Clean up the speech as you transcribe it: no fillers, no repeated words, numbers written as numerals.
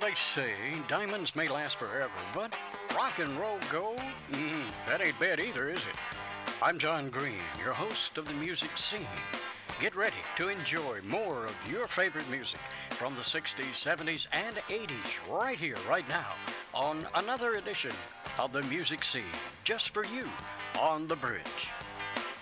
They say diamonds may last forever, but rock and roll gold? That ain't bad either, is it? I'm John Green, your host of the music scene. Get ready to enjoy more of your favorite music from the 60s, 70s, and 80s right here, right now, on another edition of the music scene, just for you, on The Bridge.